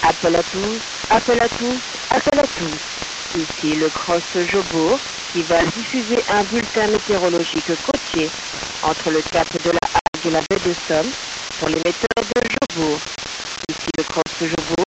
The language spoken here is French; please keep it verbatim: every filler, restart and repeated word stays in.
Appel à tous, appel à tous, appel à tous. Ici le Cross Jobourg qui va diffuser un bulletin météorologique côtier entre le cap de la Hague et la baie de Somme pour l'émetteur de Jobourg. Ici le Cross Jobourg